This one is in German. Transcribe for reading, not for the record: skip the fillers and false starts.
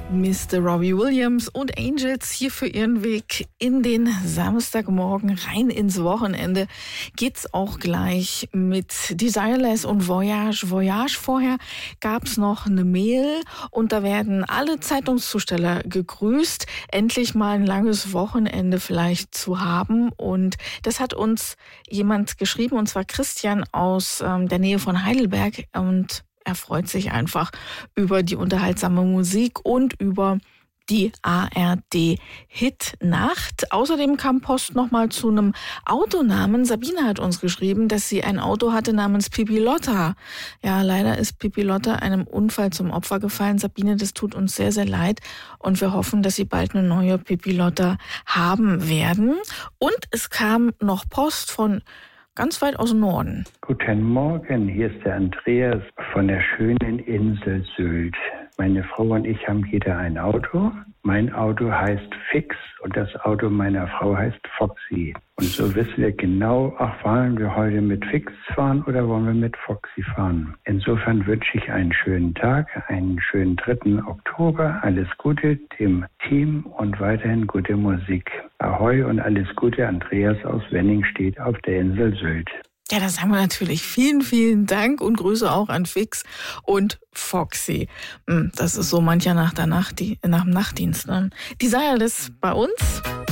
Mr. Robbie Williams und Angels hier für ihren Weg in den Samstagmorgen rein ins Wochenende. Geht's auch gleich mit Desireless und Voyage. Voyage. Vorher gab's noch eine Mail und da werden alle Zeitungszusteller gegrüßt, endlich mal ein langes Wochenende vielleicht zu haben. Und das hat uns jemand geschrieben, und zwar Christian aus der Nähe von Heidelberg, und er freut sich einfach über die unterhaltsame Musik und über die ARD-Hit-Nacht. Außerdem kam Post nochmal zu einem Autonamen. Sabine hat uns geschrieben, dass sie ein Auto hatte namens Pipilotta. Ja, leider ist Pipilotta einem Unfall zum Opfer gefallen. Sabine, das tut uns sehr, sehr leid. Und wir hoffen, dass Sie bald eine neue Pipilotta haben werden. Und es kam noch Post von ganz weit aus dem Norden. Guten Morgen, hier ist der Andreas von der schönen Insel Sylt. Meine Frau und ich haben jeder ein Auto. Mein Auto heißt Fix und das Auto meiner Frau heißt Foxy. Und so wissen wir genau, wollen wir heute mit Fix fahren oder wollen wir mit Foxy fahren. Insofern wünsche ich einen schönen Tag, einen schönen 3. Oktober. Alles Gute dem Team und weiterhin gute Musik. Ahoi und alles Gute, Andreas aus Wenningstedt auf der Insel Sylt. Ja, das sagen wir natürlich. Vielen, vielen Dank und Grüße auch an Fix und Foxy. Das ist so mancher nach dem Nachtdienst. Ne? Desireless bei uns.